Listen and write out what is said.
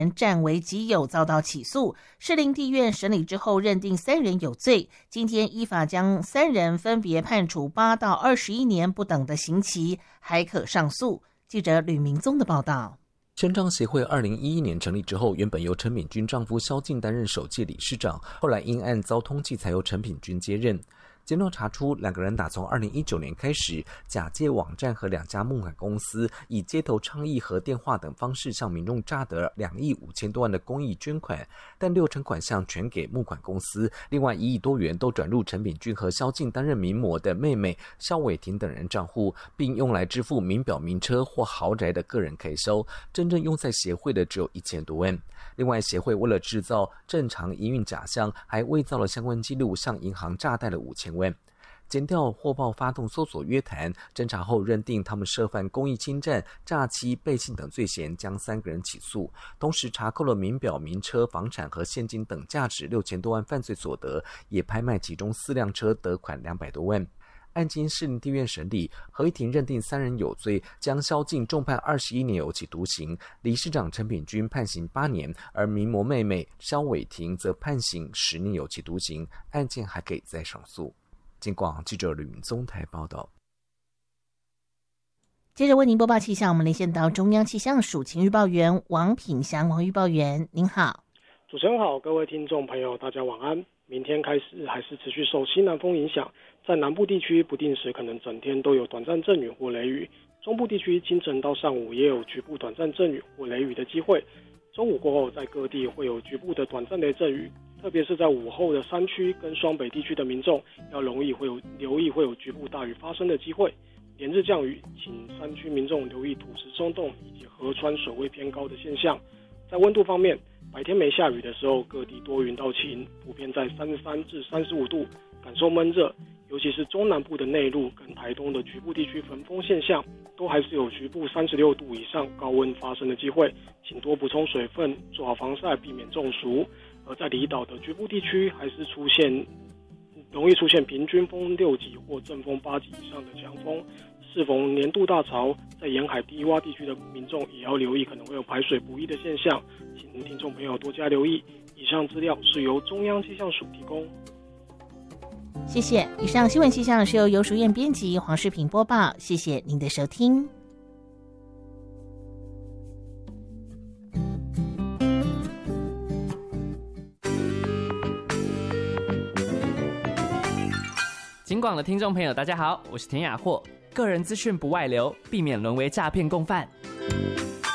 占为己有遭到起诉，士林地院审理之后认定3人有罪，今天依法将3人分别判处8到21年不等的刑期，还可上诉。记者吕明宗的报道。 身障协会2011年成立之后，原本由陈品君丈夫萧敬担任首届理事长，后来因案遭通缉，才由陈品君接任。检调查出，两个人打从2019年开始，假借网站和2家募款公司，以街头倡议和电话等方式向民众诈得2亿5千多万的公益捐款，但60%款项全给募款公司，另外1亿多元都转入陈品君和萧敬担任名模的妹妹萧伟婷等人账户，并用来支付名表、名车或豪宅的个人开销，真正用在协会的只有1000多万。另外，协会为了制造正常营运假象，还伪造了相关记录，向银行诈贷了5000万。检调获报发动搜索约谈，侦查后认定他们涉犯公益侵占、诈欺、背信等罪嫌，将3个人起诉。同时查扣了名表、名车、房产和现金等价值6000多万犯罪所得，也拍卖其中4辆车得款200多万。案经士林地院审理，合议庭认定3人有罪，将萧敬重判21年有期徒刑，理事长陈品君判刑8年，而名模妹妹萧伟婷则判刑10年有期徒刑，案件还可以再上诉。警广记者吕明宗台报道。 接着为您播报气象，我们连线到中央气象署晴预报员王品祥，王预报员您好。 主持人好，各位听众朋友大家晚安。明天开始还是持续受西南风影响，在南部地区不定时可能整天都有短暂阵雨或雷雨，中部地区清晨到上午也有局部短暂阵雨或雷雨的机会，中午过后在各地会有局部的短暂雷阵雨，特别是在午后的山区跟双北地区的民众要留意会有局部大雨发生的机会。连日降雨，请山区民众留意土石松动以及河川水位偏高的现象。在温度方面，白天没下雨的时候，各地多云到晴，普遍在33至35度，感受闷热。尤其是中南部的内陆跟台东的局部地区焚风现象，都还是有局部36度以上高温发生的机会，请多补充水分，做好防晒，避免中暑。而在离岛的局部地区，还是容易出现平均风6级或阵风8级以上的强风。适逢年度大潮，在沿海低洼地区的民众也要留意可能会有排水不易的现象，请听众朋友多加留意。以上资料是由中央气象署提供。 谢谢。以上新闻气象是由游淑燕编辑，黄世平播报。谢谢您的收听。 警广的听众朋友大家好，我是田雅霍。个人资讯不外流，避免沦为诈骗共犯。